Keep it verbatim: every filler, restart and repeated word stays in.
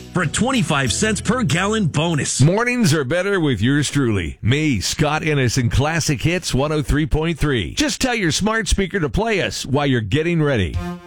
for a twenty-five cents per gallon bonus. Mornings are better with yours truly. Me, Scott Innes, and Classic Hits one oh three point three. Just tell your smart speaker to play us while you're getting ready.